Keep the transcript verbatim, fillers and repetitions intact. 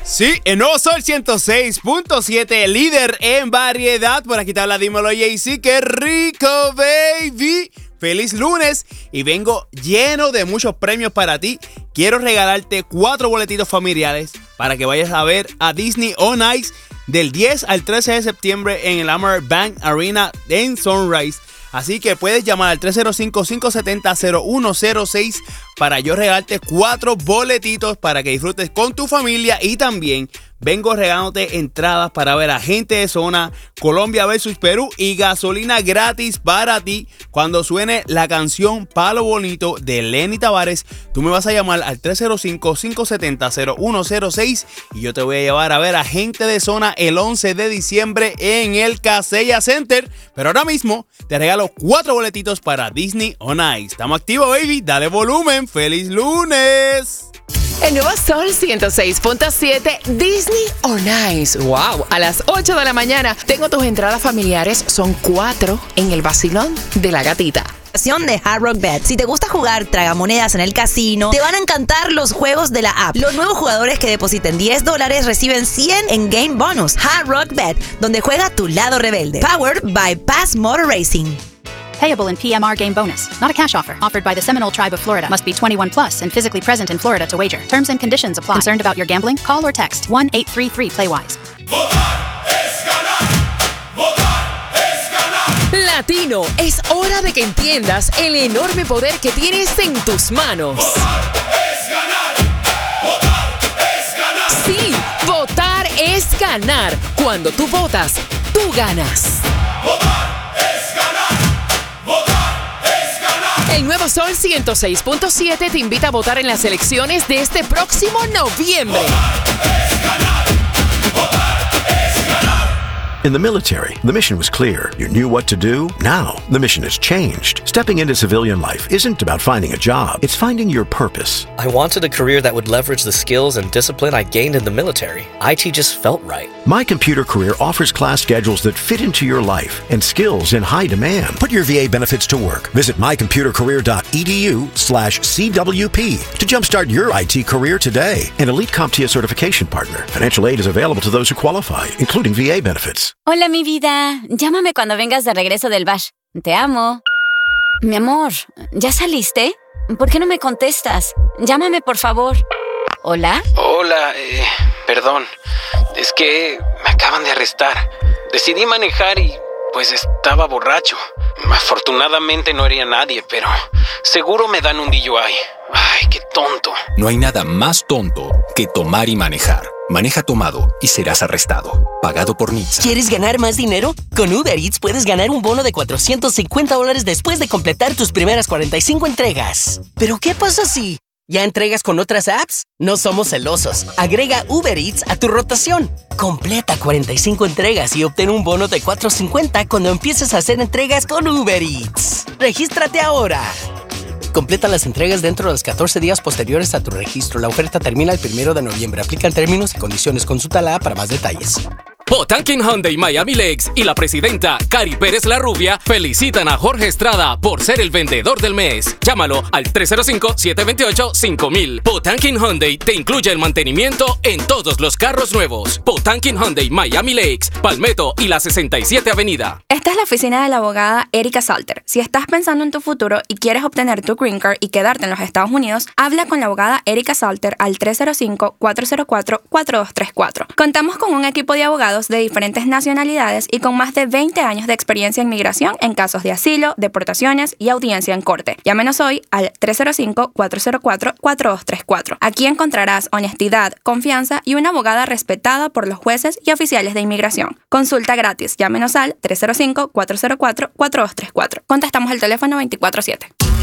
Sí, el nuevo Sol ciento seis punto siete, líder en variedad. Por aquí te habla Dímelo Jay-Z, qué rico, baby. Feliz lunes y vengo lleno de muchos premios para ti. Quiero regalarte cuatro boletitos familiares para que vayas a ver a Disney on Ice del diez al trece de septiembre en el Amerant Bank Arena en Sunrise. Así que puedes llamar al tres cero cinco, cinco siete cero, cero uno cero seis para yo regalarte cuatro boletitos para que disfrutes con tu familia. Y también vengo regalándote entradas para ver a Gente de Zona, Colombia versus Perú y gasolina gratis para ti cuando suene la canción Palo Bonito de Lenny Tavares. Tú me vas a llamar al tres cero cinco, cinco siete cero, cero uno cero seis y yo te voy a llevar a ver a Gente de Zona el once de diciembre en el Casella Center. Pero ahora mismo te regalo cuatro boletitos para Disney on Ice. Estamos activos, baby. Dale volumen. ¡Feliz lunes! El nuevo Sol ciento seis punto siete, Disney on Ice. ¡Wow! A las ocho de la mañana tengo tus entradas familiares. Son cuatro en el vacilón de la gatita. De Hard Rock Bet. Si te gusta jugar tragamonedas en el casino, te van a encantar los juegos de la app. Los nuevos jugadores que depositen diez dólares reciben cien en Game Bonus. Hard Rock Bet, donde juega tu lado rebelde. Powered by Pass Motor Racing. Payable in P M R game bonus. Not a cash offer. Offered by the Seminole Tribe of Florida. Must be twenty-one plus and physically present in Florida to wager. Terms and conditions apply. Concerned about your gambling? Call or text one eight three three play wise. Votar es ganar. Votar es ganar. Latino, es hora de que entiendas el enorme poder que tienes en tus manos. Votar es ganar. Votar es ganar. Sí, votar es ganar. Cuando tú votas, tú ganas. Votar. El nuevo Sol ciento seis punto siete te invita a votar en las elecciones de este próximo noviembre. In the military, the mission was clear. You knew what to do. Now, the mission has changed. Stepping into civilian life isn't about finding a job. It's finding your purpose. I wanted a career that would leverage the skills and discipline I gained in the military. I T just felt right. My Computer Career offers class schedules that fit into your life and skills in high demand. Put your V A benefits to work. Visit mycomputercareer.edu slash CWP to jumpstart your I T career today. An elite CompTIA certification partner. Financial aid is available to those who qualify, including V A benefits. Hola, mi vida. Llámame cuando vengas de regreso del bash. Te amo. Mi amor, ¿ya saliste? ¿Por qué no me contestas? Llámame, por favor. ¿Hola? Hola, eh, perdón. Es que me acaban de arrestar. Decidí manejar y, pues, estaba borracho. Afortunadamente no hería a nadie, pero seguro me dan un D U I. Ay, qué tonto. No hay nada más tonto que tomar y manejar. Maneja tomado y serás arrestado. Pagado por Nitsa. ¿Quieres ganar más dinero? Con Uber Eats puedes ganar un bono de cuatrocientos cincuenta dólares después de completar tus primeras cuarenta y cinco entregas. ¿Pero qué pasa si ya entregas con otras apps? No somos celosos. Agrega Uber Eats a tu rotación. Completa cuarenta y cinco entregas y obtén un bono de cuatrocientos cincuenta cuando empieces a hacer entregas con Uber Eats. ¡Regístrate ahora! Completa las entregas dentro de los catorce días posteriores a tu registro. La oferta termina el primero de noviembre. Aplican términos y condiciones. Consúltala para más detalles. Potankin Hyundai Miami Lakes y la presidenta Cari Pérez la Rubia felicitan a Jorge Estrada por ser el vendedor del mes. Llámalo al tres cero cinco, siete dos ocho, cinco mil. Potankin Hyundai te incluye el mantenimiento en todos los carros nuevos. Potankin Hyundai Miami Lakes, Palmetto y la sesenta y siete Avenida. Esta es la oficina de la abogada Erika Salter. Si estás pensando en tu futuro y quieres obtener tu green card y quedarte en los Estados Unidos, habla con la abogada Erika Salter al tres cero cinco, cuatro cero cuatro, cuatro dos tres cuatro. Contamos con un equipo de abogados de diferentes nacionalidades y con más de veinte años de experiencia en migración en casos de asilo, deportaciones y audiencia en corte. Llámenos hoy al tres cero cinco, cuatro cero cuatro, cuatro dos tres cuatro. Aquí encontrarás honestidad, confianza y una abogada respetada por los jueces y oficiales de inmigración. Consulta gratis. Llámenos al tres cero cinco, cuatro cero cuatro, cuatro dos tres cuatro. Contestamos el teléfono veinticuatro siete.